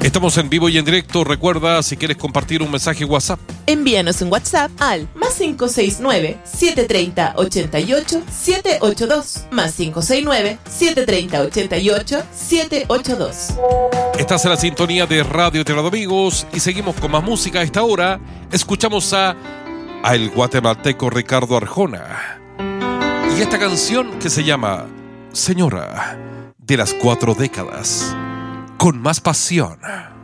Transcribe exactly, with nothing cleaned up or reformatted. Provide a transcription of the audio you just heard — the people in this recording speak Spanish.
Estamos en vivo y en directo. Recuerda, si quieres compartir un mensaje WhatsApp, envíanos un WhatsApp al más cinco seis nueve, siete tres cero, ocho ocho, siete ocho dos, más cinco seis nueve, siete tres cero, ocho ocho, siete ocho dos. Estás en la sintonía de Radio Tierra Amigos y seguimos con más música a esta hora. Escuchamos a, a el guatemalteco Ricardo Arjona y esta canción que se llama Señora de las Cuatro Décadas, con más pasión.